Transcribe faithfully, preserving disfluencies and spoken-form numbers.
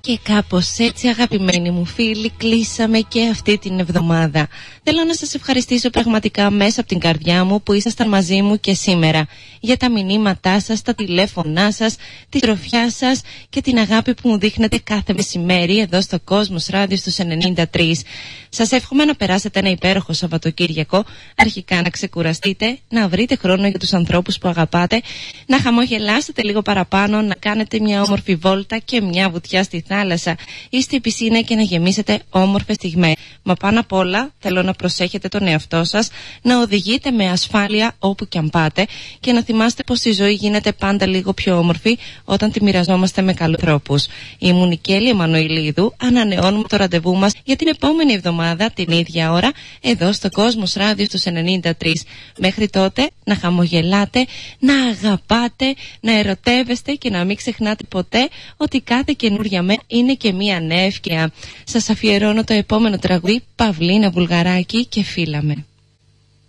Και κάπως έτσι, αγαπημένοι μου φίλοι, κλείσαμε και αυτή την εβδομάδα. Θέλω να σας ευχαριστήσω πραγματικά μέσα από την καρδιά μου που ήσασταν μαζί μου και σήμερα, για τα μηνύματά σας, τα τηλέφωνά σας, τη τροφιά σας και την αγάπη που μου δείχνετε κάθε μεσημέρι εδώ στο Κόσμος Ράδιο στους ενενήντα τρία. Σας εύχομαι να περάσετε ένα υπέροχο Σαββατοκύριακο, αρχικά να ξεκουραστείτε, να βρείτε χρόνο για τους ανθρώπους που αγαπάτε, να χαμογελάσετε λίγο παραπάνω, να κάνετε μια όμορφη βόλτα και μια βουτιά στη θάλασσα ή στη πισίνα και να γεμίσετε όμορφες στιγμές. Μα πάνω απ' όλα θέλω να προσέχετε τον εαυτό σας, να οδηγείτε με ασφάλεια όπου και αν πάτε και να θυμάστε πως η ζωή γίνεται πάντα λίγο πιο όμορφη όταν τη μοιραζόμαστε με καλούς τρόπους. Ήμουν η Κέλλη Εμμανουηλίδου, ανανεώνουμε το ραντεβού μας για την επόμενη εβδομάδα την ίδια ώρα εδώ στο Κόσμος Ράδιο στους ενενήντα τρία. Μέχρι τότε να χαμογελάτε, να αγαπάτε, να ερωτεύεστε και να μην ξεχνάτε ποτέ ότι κάθε καινούργια μέρα είναι και μία νέα ευκαιρία. Σας αφιερώνω το επόμενο τραγούδι, Παυλίνα Βουλγαράκη και Φύλαμε.